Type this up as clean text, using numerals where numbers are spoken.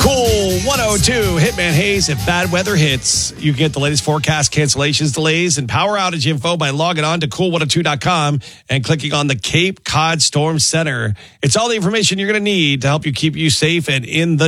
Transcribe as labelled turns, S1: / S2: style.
S1: Cool 102, Hitman Hayes. If bad weather hits, you get the latest forecast, cancellations, delays, and power outage info by logging on to cool102.com and clicking on the Cape Cod Storm Center. It's all the information you're going to need to help you keep you safe and in the